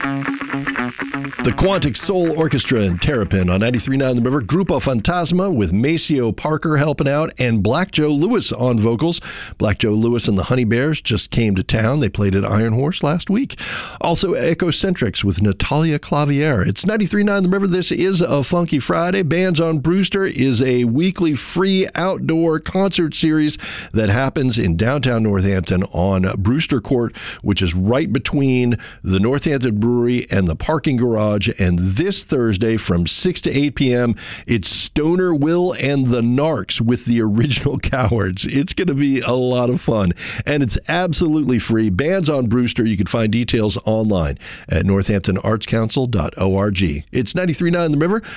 The Quantic Soul Orchestra and Terrapin on 93.9 The River. Grupo Fantasma with Maceo Parker helping out and Black Joe Lewis on vocals. Black Joe Lewis and the Honey Bears just came to town. They played at Iron Horse last week. Also, Echocentrics with Natalia Clavier. It's 93.9 The River. This is a Funky Friday. Bands on Brewster is a weekly free outdoor concert series that happens in downtown Northampton on Brewster Court, which is right between the Northampton Brewery and the parking garage. And this Thursday from 6 to 8 p.m., it's Stoner Will and the Narcs with the Original Cowards. It's going to be a lot of fun, and it's absolutely free. Bands on Brewster. You can find details online at northamptonartscouncil.org. It's 93.9 The River.